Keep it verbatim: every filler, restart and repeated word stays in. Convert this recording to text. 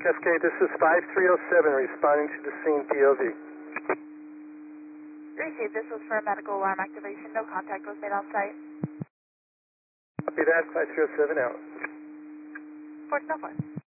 Cascade, this is five three oh seven responding to the scene P O V. Received. This was for a medical alarm activation. No contact was made on site. Copy that, five three oh seven out. Port Norfolk.